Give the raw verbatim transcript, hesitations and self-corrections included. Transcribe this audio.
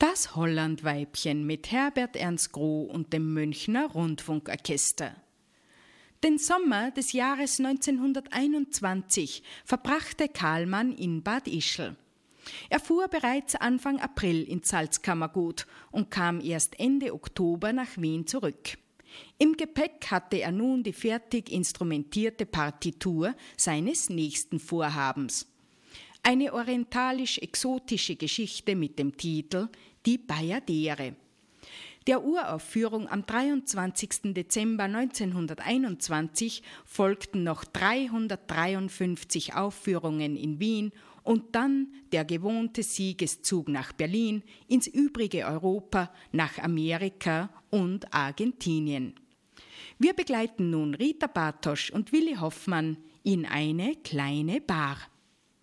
Das Hollandweibchen mit Herbert Ernst Groh und dem Münchner Rundfunkorchester. Den Sommer des Jahres neunzehnhunderteinundzwanzig verbrachte Karlmann in Bad Ischl. Er fuhr bereits Anfang April ins Salzkammergut und kam erst Ende Oktober nach Wien zurück. Im Gepäck hatte er nun die fertig instrumentierte Partitur seines nächsten Vorhabens. Eine orientalisch-exotische Geschichte mit dem Titel Die Bajadere. Der Uraufführung am dreiundzwanzigsten Dezember neunzehnhunderteinundzwanzig folgten noch dreihundertdreiundfünfzig Aufführungen in Wien und dann der gewohnte Siegeszug nach Berlin, ins übrige Europa, nach Amerika und Argentinien. Wir begleiten nun Rita Bartosch und Willi Hoffmann in eine kleine Bar.